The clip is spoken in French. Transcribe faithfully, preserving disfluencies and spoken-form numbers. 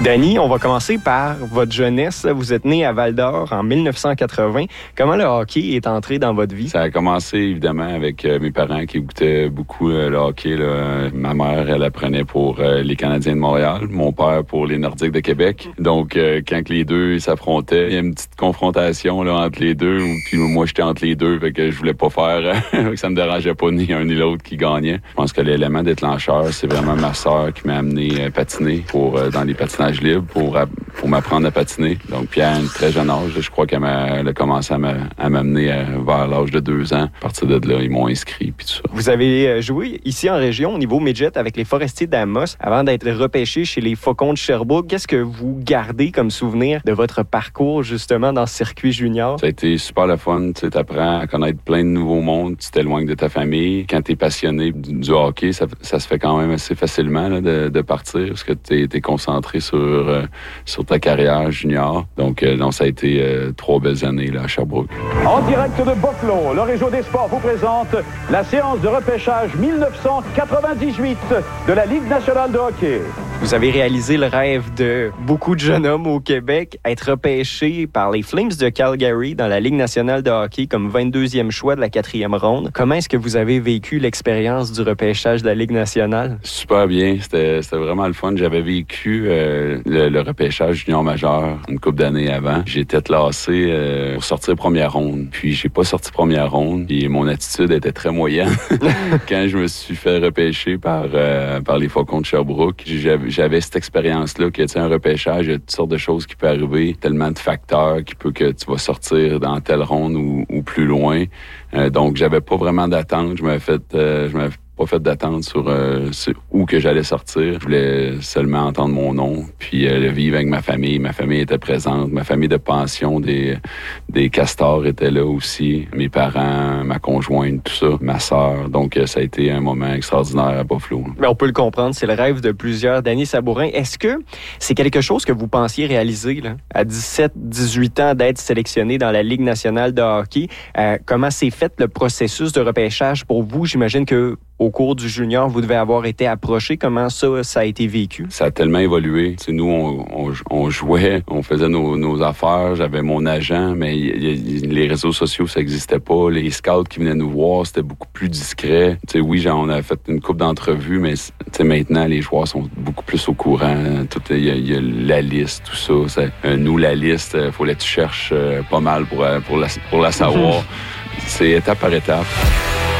Danny, on va commencer par votre jeunesse. Vous êtes né à Val-d'Or en dix-neuf cent quatre-vingts. Comment le hockey est entré dans votre vie? Ça a commencé évidemment avec euh, mes parents qui écoutaient beaucoup euh, le hockey. Là. Ma mère, elle apprenait pour euh, les Canadiens de Montréal, mon père pour les Nordiques de Québec. Donc, euh, quand les deux s'affrontaient, il y a une petite confrontation là, entre les deux. Puis moi, j'étais entre les deux, fait que je voulais pas faire... Euh, ça me dérangeait pas ni un ni l'autre qui gagnait. Je pense que l'élément déclencheur, c'est vraiment ma sœur qui m'a amené euh, patiner pour euh, dans les patinages libres pour, pour m'apprendre à patiner. Donc, puis à un très jeune âge, je crois qu'elle m'a, elle a commencé à, m'a, à m'amener à, vers l'âge de deux ans. À partir de là, ils m'ont inscrit, puis tout ça. Vous avez joué ici en région, au niveau midget, avec les Forestiers d'Amos, avant d'être repêché chez les Faucons de Sherbrooke. Qu'est-ce que vous gardez comme souvenir de votre parcours, justement, dans ce circuit junior? Ça a été super le fun. Tu apprends à connaître plein de nouveaux mondes. Tu t'éloignes de ta famille. Quand tu es passionné du, du hockey, ça, ça se fait quand même assez facilement là, de, de partir, parce que tu es concentré sur, euh, sur ta carrière junior. Donc, euh, non, ça a été euh, trois belles années là, à Sherbrooke. En direct de Buffalo, le Réseau des sports vous présente la séance de repêchage dix-neuf cent quatre-vingt-dix-huit de la Ligue nationale de hockey. Vous avez réalisé le rêve de beaucoup de jeunes hommes au Québec, être repêché par les Flames de Calgary dans la Ligue nationale de hockey comme vingt-deuxième choix de la quatrième ronde. Comment est-ce que vous avez vécu l'expérience du repêchage de la Ligue nationale? Super bien. C'était, c'était vraiment le fun. J'avais vécu euh, le, le repêchage junior majeur une couple d'années avant. J'étais classé euh, pour sortir première ronde. Puis j'ai pas sorti première ronde. Puis mon attitude était très moyenne. Quand je me suis fait repêcher par, euh, par les Faucons de Sherbrooke, j'avais, j'avais cette expérience-là que, tu sais, un repêchage, il y a toutes sortes de choses qui peuvent arriver, tellement de facteurs qui peut que tu vas sortir dans telle ronde ou, ou plus loin. Euh, donc, j'avais pas vraiment d'attente. Je m'avais fait, euh, je m'avais pas fait d'attente sur, euh, sur où que j'allais sortir. Je voulais seulement entendre mon nom, puis euh, le vivre avec ma famille. Ma famille était présente. Ma famille de pension des, des Castors était là aussi. Mes parents, ma conjointe, tout ça, ma sœur. Donc, euh, ça a été un moment extraordinaire à Buffalo. Mais on peut le comprendre, c'est le rêve de plusieurs. Danny Sabourin, est-ce que c'est quelque chose que vous pensiez réaliser là, à dix-sept dix-huit ans d'être sélectionné dans la Ligue nationale de hockey? Euh, comment s'est fait le processus de repêchage pour vous? J'imagine que au cours du junior, vous devez avoir été approché. Comment ça, ça a été vécu? Ça a tellement évolué. T'sais, nous, on, on, on jouait, on faisait nos, nos affaires. J'avais mon agent, mais y, y, les réseaux sociaux, ça n'existait pas. Les scouts qui venaient nous voir, c'était beaucoup plus discret. T'sais, oui, genre, on a fait une couple d'entrevues, mais maintenant, les joueurs sont beaucoup plus au courant. Il y, y a la liste, tout ça. C'est, euh, nous, la liste, il faut que tu cherches euh, pas mal pour, pour, la, pour la savoir. C'est étape par étape.